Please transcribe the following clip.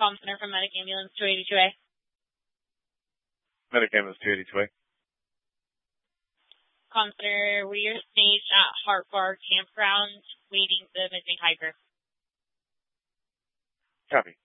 Comm Center from Medic Ambulance 282A. Medic Ambulance 282A. Comm Center, we are staged at Hart Bar Campground waiting the missing hiker. Copy.